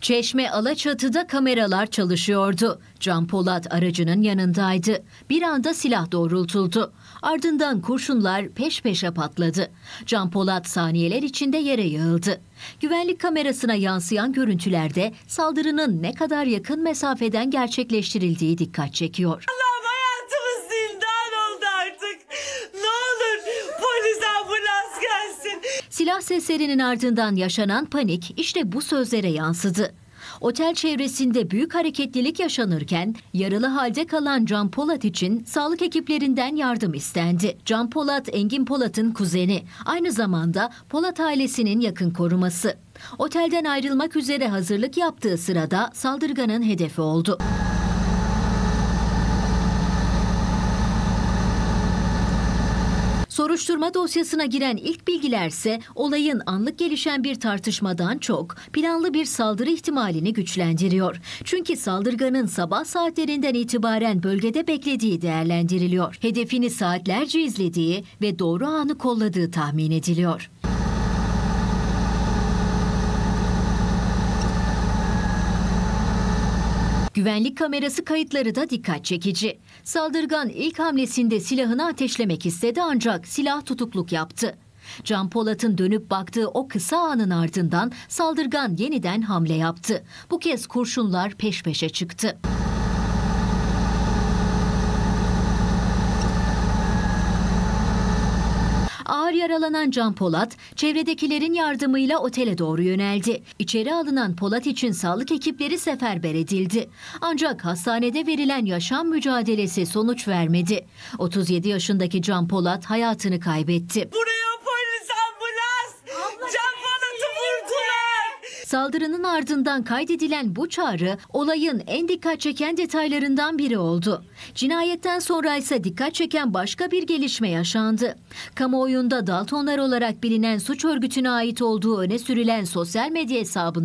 Çeşme Alaçatı'da kameralar çalışıyordu. Can Polat aracının yanındaydı. Bir anda silah doğrultuldu. Ardından kurşunlar peş peşe patladı. Can Polat saniyeler içinde yere yığıldı. Güvenlik kamerasına yansıyan görüntülerde saldırının ne kadar yakın mesafeden gerçekleştirildiği dikkat çekiyor. Allah'ım, hayatımız zindan oldu artık. Ne olur polis, ambulans gelsin. Silah seslerinin ardından yaşanan panik işte bu sözlere yansıdı. Otel çevresinde büyük hareketlilik yaşanırken yaralı halde kalan Can Polat için sağlık ekiplerinden yardım istendi. Can Polat, Engin Polat'ın kuzeni. Aynı zamanda Polat ailesinin yakın koruması. Otelden ayrılmak üzere hazırlık yaptığı sırada saldırganın hedefi oldu. Soruşturma dosyasına giren ilk bilgilerse olayın anlık gelişen bir tartışmadan çok planlı bir saldırı ihtimalini güçlendiriyor. Çünkü saldırganın sabah saatlerinden itibaren bölgede beklediği değerlendiriliyor. Hedefini saatlerce izlediği ve doğru anı kolladığı tahmin ediliyor. Güvenlik kamerası kayıtları da dikkat çekici. Saldırgan ilk hamlesinde silahını ateşlemek istedi ancak silah tutukluk yaptı. Can Polat'ın dönüp baktığı o kısa anın ardından saldırgan yeniden hamle yaptı. Bu kez kurşunlar peş peşe çıktı. Ağır yaralanan Can Polat, çevredekilerin yardımıyla otele doğru yöneldi. İçeri alınan Polat için sağlık ekipleri seferber edildi. Ancak hastanede verilen yaşam mücadelesi sonuç vermedi. 37 yaşındaki Can Polat hayatını kaybetti. Buraya polis, ambulans. Can Polat'ı vurdular. Saldırının ardından kaydedilen bu çağrı olayın en dikkat çeken detaylarından biri oldu. Cinayetten sonra ise dikkat çeken başka bir gelişme yaşandı. Kamuoyunda Daltonlar olarak bilinen suç örgütüne ait olduğu öne sürülen sosyal medya hesabında